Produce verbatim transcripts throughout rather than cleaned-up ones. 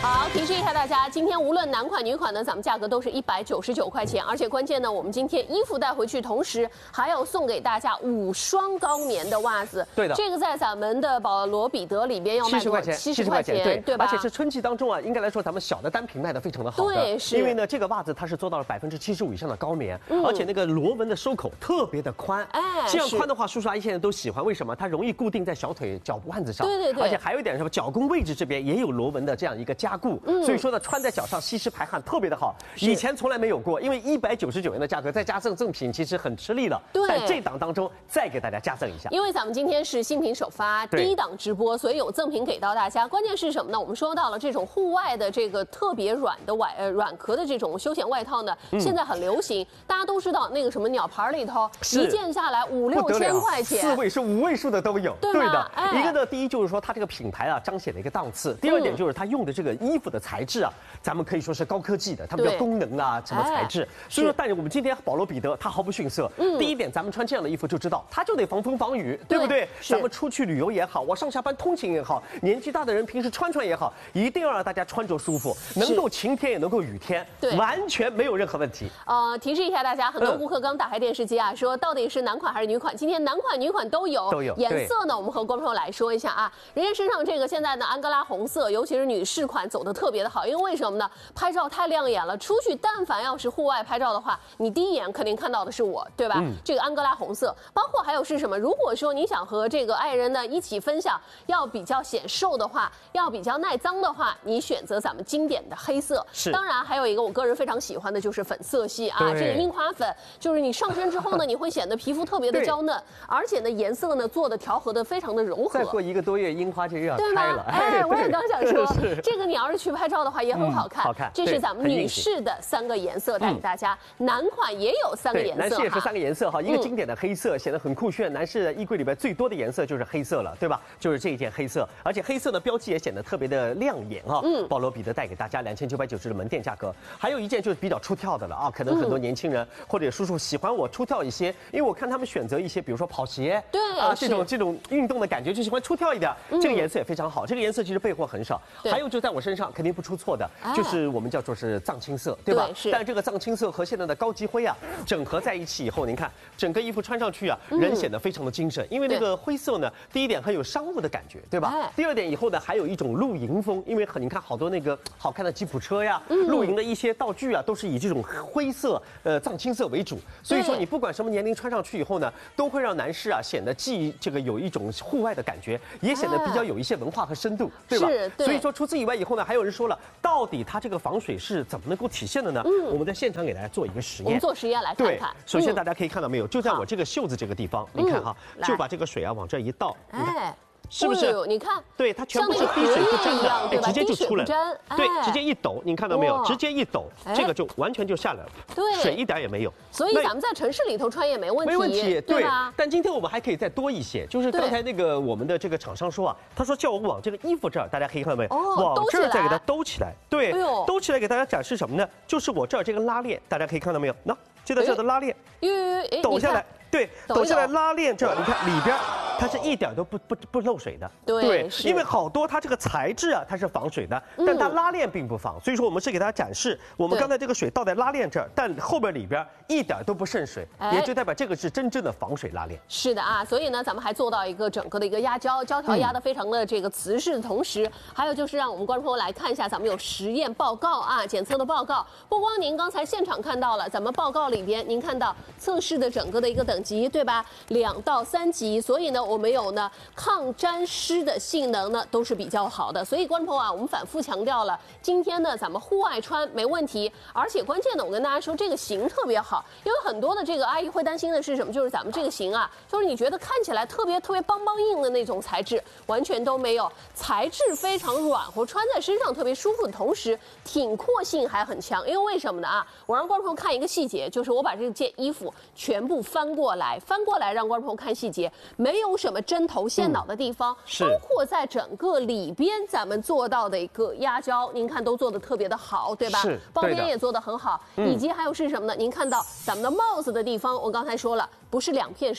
好，提示一下大家，今天无论男款女款呢，咱们价格都是一百九十九块钱，而且关键呢，我们今天衣服带回去，同时还要送给大家五双高棉的袜子。 对的， 这个在咱们的保罗彼得里边要卖七十块钱， 七十块钱，对对吧？而且是春季当中啊，应该来说咱们小的单品卖的非常的好的， 对，是。 因为呢，这个袜子它是做到了百分之七十五以上的高棉，嗯、而且那个螺纹的收口特别的宽，哎，这样宽的话，叔叔阿姨现在都喜欢，为什么？它容易固定在小腿脚腕子上， 对对对， 而且还有一点什么，脚弓位置这边也有螺纹的这样一个加固，嗯、所以说呢，穿在脚上吸湿排汗特别的好。以前从来没有过，因为一百九十九元的价格再加赠赠品，其实很吃力了。 对， 在这档当中再给大家加赠一下， 因为咱们今天是新品首发第一档直播，所以有赠品给到大家。关键是什么呢？我们说到了这种户外的这个特别软的外呃软壳的这种休闲外套呢，嗯、现在很流行。大家都知道那个什么鸟牌里头，一件下来五六千块钱， 四位数、五位数的都有。 对, 对的， 哎、 一个呢，第一就是说它这个品牌啊彰显了一个档次；第二点就是它用的这个衣服的材质啊，咱们可以说是高科技的，它们叫功能啊什么材质。哎、所以说，但是我们今天保罗彼得它毫不逊色。嗯、第一点，咱们穿这样的衣服就知道，它就得防风防雨，对不对？咱们出去旅游也好，我上下班通勤也好，年纪大的人平时穿穿也好，一定要让大家穿着舒服，能够晴天也能够雨天，对，完全没有任何问题。 呃，提示一下大家，很多顾客刚打开电视机啊，说到底是男款还是女款？今天男款、女款都有， 都有。 颜色呢，我们和观众朋友来说一下啊，人家身上这个现在呢，安哥拉红色，尤其是女士款走的特别的好，因为为什么呢？拍照太亮眼了，出去但凡要是户外拍照的话，你第一眼肯定看到的是我，对吧？嗯、这个安哥拉红色，包括还有是什么？如果说你想和这个爱人呢一起分享，要比较显瘦的话，要比较耐脏的话，你选择咱们经典的黑色。 是， 当然还有一个我个人非常喜欢的就是粉色系啊，这个樱花粉，就是你上身之后呢，你会显得皮肤特别的娇嫩，而且呢颜色呢做的调和的非常的柔和。 再过一个多月，樱花就又要开了。 哎，我也刚想说，这个你要是去拍照的话也很好看。 嗯、好看。 这是咱们女士的三个颜色带给大家，嗯、男款也有三个颜色， 男士也是三个颜色哈，一个经典的黑色显得很酷炫，男士的衣柜里边最多的颜色就是黑色了，对吧？就是这一件黑色，而且黑色的标记也显得特别的亮眼哈。嗯，保罗彼得带给大家两千九百九十的门店价格，还有一件就是比较出挑的了啊，可能很多年轻人、嗯、或者叔叔喜欢我出挑一些，因为我看他们选择一些，比如说跑鞋， 对啊这种这种运动的感觉就喜欢出挑一点，嗯、这个颜色也非常好，这个颜色其实备货很少，还有就在我身上肯定不出错的，哎、就是我们叫做是藏青色，对吧？ 对，是。 但这个藏青色和现在的高级灰啊整合在一起以后，您看整个衣服穿上去啊，人显得非常的精神，因为那个灰色呢，第一点很有商务的感觉，对吧？哎、第二点以后呢，还有一种露营风，因为你看好多那个好看的吉普车呀，嗯、露营的一些道具啊，都是以这种灰色、呃藏青色为主，所以说你不管什么年龄穿上去以后呢，都会让男士啊显得既这个有一种户外的感觉，也显得比较有一些文化和深度，对吧？ 是，对。 所以说除此以外以后呢，还有人说了，到底它这个防水是怎么能够体现的呢？嗯，我们在现场给大家做一个实验， 我们做实验来看看。 首先大家可以看到没有，就在我这个袖子这个地方，你看哈，就把这个水啊往这一倒，哎。是不是？ 你看， 对，它全部是滴水不沾的， 哎， 直接就出来了。对，直接一抖，您看到没有？直接一抖，这个就完全就下来了。对，水一点也没有。 所以咱们在城市里头穿也没问题， 没问题， 对吧？ 但今天我们还可以再多一些，就是刚才那个我们的这个厂商说啊，他说叫我往这个衣服这儿，大家可以看到没有？往这儿再给它兜起来。对，兜起来给大家展示什么呢？就是我这儿这个拉链，大家可以看到没有？那就在这儿的拉链，抖下来。对，抖下来拉链这儿，你看里边它是一点都不不不漏水的。 对， 因为好多它这个材质啊，它是防水的，但它拉链并不防，所以说我们是给大家展示，我们刚才这个水倒在拉链这儿，但后边里边一点都不渗水，也就代表这个是真正的防水拉链。 是的啊，所以呢，咱们还做到一个整个的一个压胶，胶条压得非常的这个瓷实的同时，还有就是让我们观众朋友来看一下，咱们有实验报告啊，检测的报告，不光您刚才现场看到了，咱们报告里边您看到测试的整个的一个等级，对吧？两到三级，所以呢，我们有呢抗沾湿的性能呢都是比较好的。所以观众朋友啊，我们反复强调了，今天呢咱们户外穿没问题，而且关键呢，我跟大家说这个型特别好，因为很多的这个阿姨会担心的是什么？就是咱们这个型啊，就是你觉得看起来特别特别邦邦硬的那种材质，完全都没有，材质非常软和，穿在身上特别舒服的同时，挺阔性还很强。因为为什么呢啊？我让观众朋友看一个细节，就是我把这件衣服全部翻过来，翻过来让观众朋友看细节，没有什么针头线脑的地方，嗯、包括在整个里边咱们做到的一个压胶，您看都做的特别的好，对吧？ 是， 包边也做得很好，以及还有是什么呢？您看到咱们的帽子的地方，我刚才说了，不是两片式。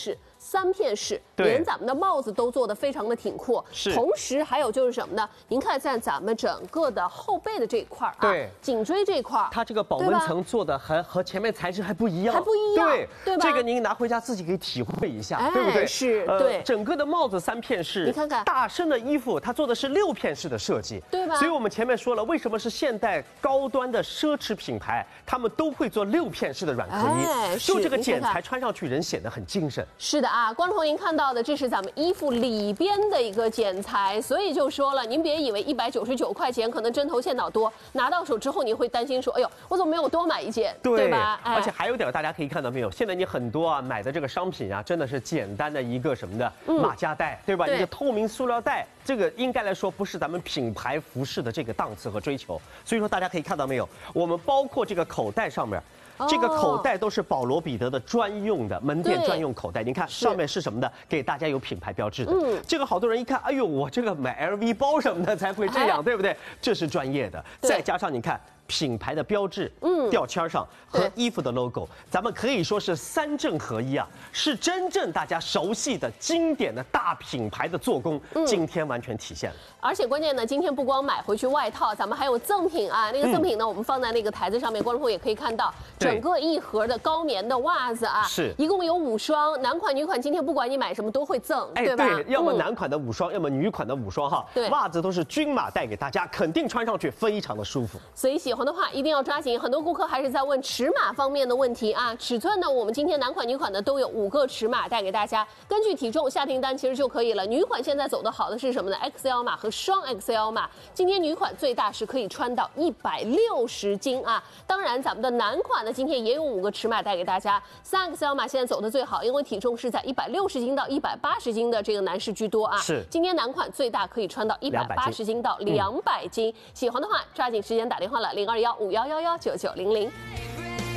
三片式，连咱们的帽子都做的非常的挺阔。 是， 同时还有就是什么呢？您看在咱们整个的后背的这一块啊， 对， 颈椎这一块， 它这个保温层做的还和前面材质还不一样， 还不一样， 对对吧？ 这个您拿回家自己可以体会一下， 哎、 对不对？ 是， 呃、 对。 整个的帽子三片式， 你看看大身的衣服，它做的是六片式的设计， 对吧？ 所以我们前面说了，为什么是现代高端的奢侈品牌，他们都会做六片式的软壳衣， 哎、 就这个剪裁穿上去人显得很精神。 是的啊，观众朋友您看到的，这是咱们衣服里边的一个剪裁，所以就说了，您别以为一百九十九块钱可能针头线脑多，拿到手之后你会担心说，哎呦，我怎么没有多买一件， 对, 对吧？ 哎、而且还有点大家可以看到没有，现在你很多啊买的这个商品啊，真的是简单的一个什么的马甲袋，嗯、对吧？一个透明塑料袋，这个应该来说不是咱们品牌服饰的这个档次和追求，所以说大家可以看到没有，我们包括这个口袋上面。这个口袋都是保罗彼得的专用的门店专用口袋，您看上面是什么的？给大家有品牌标志的。嗯，这个好多人一看，哎呦，我这个买 L V 包什么的才会这样，哎、对不对？这是专业的，再加上你看。品牌的标志，嗯，吊签上和衣服的 logo， 咱们可以说是三正合一啊，是真正大家熟悉的经典的大品牌的做工，嗯、今天完全体现了。 而且关键呢，今天不光买回去外套，咱们还有赠品啊。那个赠品呢，嗯、我们放在那个台子上面，观众朋友也可以看到，整个一盒的高棉的袜子啊， 是一共有五双，男款女款，今天不管你买什么都会赠， 哎、 对吧？ 对，要么男款的五双，嗯、要么女款的五双哈。 对， 袜子都是均码带给大家，肯定穿上去非常的舒服。 所以喜欢的话一定要抓紧。很多顾客还是在问尺码方面的问题啊。尺寸呢，我们今天男款女款呢都有五个尺码带给大家，根据体重下订单其实就可以了。女款现在走的好的是什么呢 ？X L 码和双 X L 码，今天女款最大是可以穿到一百六十斤啊。当然，咱们的男款呢今天也有五个尺码带给大家，三 X L 码现在走的最好，因为体重是在一百六十斤到一百八十斤的这个男士居多啊。 是， 今天男款最大可以穿到一百八十斤到两百斤。嗯、喜欢的话，抓紧时间打电话了，零二幺五幺幺幺九九零零。